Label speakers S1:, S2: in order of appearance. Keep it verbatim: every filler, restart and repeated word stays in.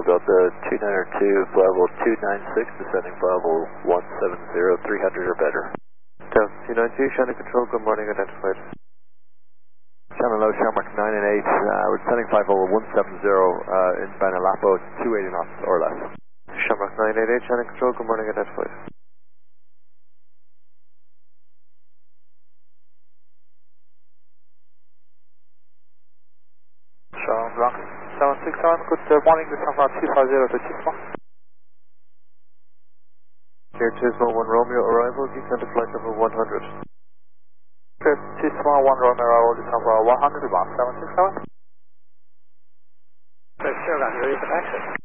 S1: Delta two nine two, level two nine six, descending level one seven zero, three hundred or better.
S2: Delta two nine two, Shannon Control, good morning, identified.
S3: Shannon Low, Shamrock nine and eight, uh, we're descending flight level one seven zero, uh, in Benalapo, two eighty knots or less.
S2: Shamrock nine eight eight, Shannon Control, good morning, identified.
S4: Shamrock seven six seven, good morning, this is Shamrock two five zero to Chisma.
S2: Here Chisma one Romeo, arrival, descend to flight level one hundred.
S4: Here Chisma one Romeo, arrival, December one hundred, one seven six seven.
S1: Sure, got your exit.